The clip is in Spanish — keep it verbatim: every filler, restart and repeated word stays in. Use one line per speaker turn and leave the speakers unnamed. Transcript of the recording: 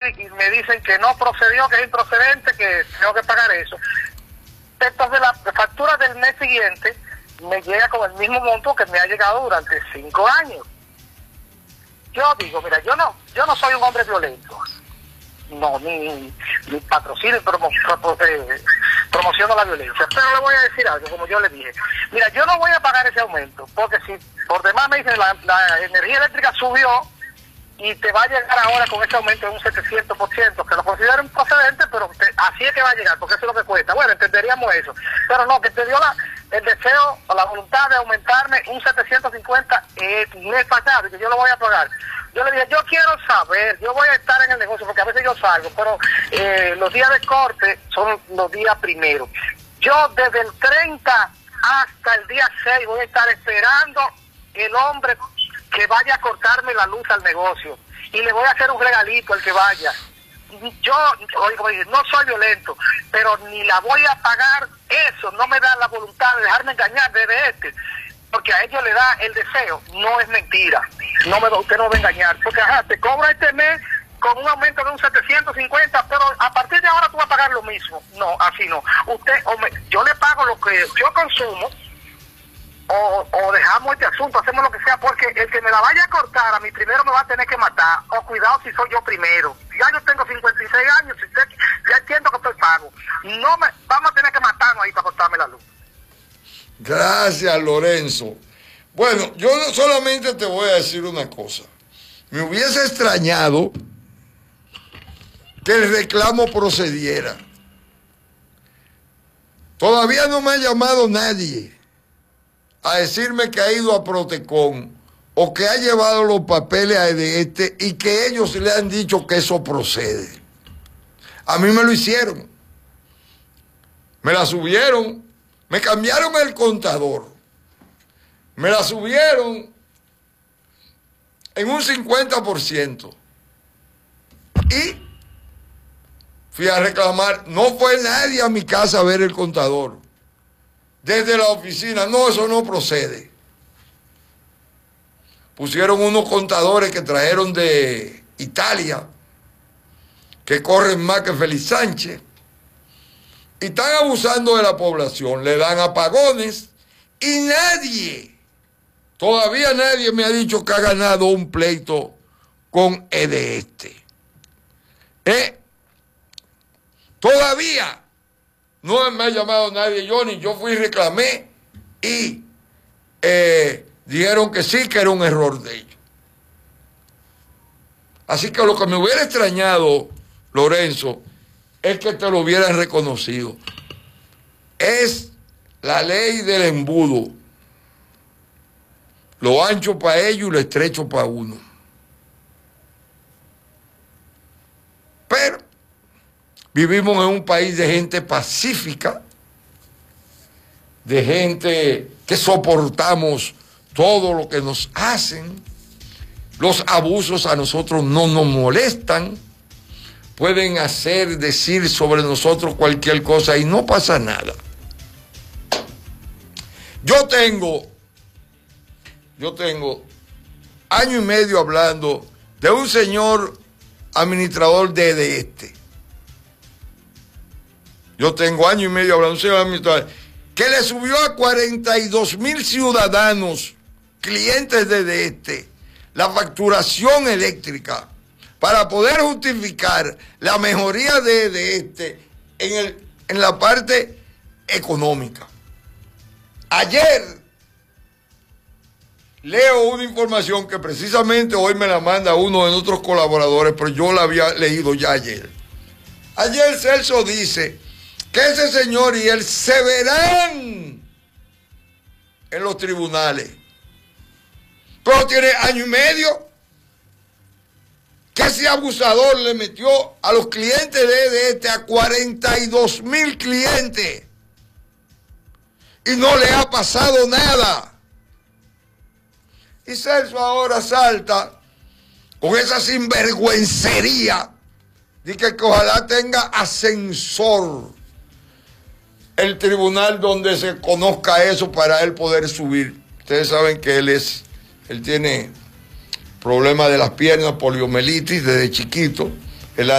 y me dicen que no procedió, que es improcedente, que tengo que pagar eso. Entonces la factura del mes siguiente me llega con el mismo monto que me ha llegado durante cinco años. Yo digo, mira, yo no, yo no soy un hombre violento. No, ni, ni patrocino y promo, promo, eh, promociono la violencia. Pero le voy a decir algo, como yo le dije. Mira, yo no voy a pagar ese aumento, porque si por demás me dicen la, la energía eléctrica subió y te va a llegar ahora con ese aumento de un setecientos por ciento, que lo considero improcedente, pero te, así es que va a llegar, porque eso es lo que cuesta. Bueno, entenderíamos eso. Pero no, que te dio la, el deseo o la voluntad de aumentarme un setecientos cincuenta eh, mes pasado, y que yo lo voy a pagar. Yo le dije, yo quiero saber, yo voy a estar en el negocio, porque a veces yo salgo, pero eh, los días de corte son los días primeros. Yo desde el treinta hasta el día seis voy a estar esperando el hombre que vaya a cortarme la luz al negocio, y le voy a hacer un regalito al que vaya. Yo, oye, no soy violento, pero ni la voy a pagar, eso no me da la voluntad de dejarme engañar desde este, porque a ellos le da el deseo. No es mentira, no me, usted no va a engañar, porque ajá, te cobra este mes con un aumento de un setecientos cincuenta, pero a partir de ahora tú vas a pagar lo mismo. No, así no. Usted, o me, yo le pago lo que yo consumo, o, o dejamos este asunto, hacemos lo que sea, porque el que me la vaya a cortar a mí primero me va a tener que matar, o cuidado si soy yo primero. Ya yo tengo cincuenta y seis años, si usted, ya entiendo que estoy pago. No me, vamos a tener que matarnos ahí para cortarme la luz.
Gracias, Lorenzo. Bueno, yo solamente te voy a decir una cosa. Me hubiese extrañado que el reclamo procediera. Todavía no me ha llamado nadie a decirme que ha ido a Protecon o que ha llevado los papeles a EDESTE y que ellos le han dicho que eso procede. A mí me lo hicieron. Me la subieron. Me cambiaron el contador. Me la subieron en un cincuenta por ciento. Y fui a reclamar. No fue nadie a mi casa a ver el contador. Desde la oficina. No, eso no procede. Pusieron unos contadores que trajeron de Italia, que corren más que Félix Sánchez. Y están abusando de la población, le dan apagones y nadie, todavía nadie me ha dicho que ha ganado un pleito con EDESTE. ¿Eh? Todavía no me ha llamado nadie, Johnny. Yo fui y reclamé y eh, dijeron que sí, que era un error de ellos. Así que lo que me hubiera extrañado, Lorenzo, es que te lo hubieran reconocido. Es la ley del embudo. Lo ancho para ellos y lo estrecho para uno. Pero vivimos en un país de gente pacífica, de gente que soportamos todo lo que nos hacen. Los abusos a nosotros no nos molestan. Pueden hacer, decir sobre nosotros cualquier cosa y no pasa nada. Yo tengo, yo tengo año y medio hablando de un señor administrador de EDESTE. Yo tengo año y medio hablando de un señor administrador que le subió a cuarenta y dos mil ciudadanos, clientes de EDESTE, la facturación eléctrica, para poder justificar la mejoría de, de este en, el, en la parte económica. Ayer leo una información que precisamente hoy me la manda uno de nuestros colaboradores, pero yo la había leído ya ayer. Ayer Celso dice que ese señor y él se verán en los tribunales. Pero tiene año y medio que ese abusador le metió a los clientes de EDESTE, a cuarenta y dos mil clientes, y no le ha pasado nada. Y Celso ahora salta con esa sinvergüencería de que, que ojalá tenga ascensor el tribunal donde se conozca eso para él poder subir. Ustedes saben que él es, él tiene problemas de las piernas, poliomielitis desde chiquito.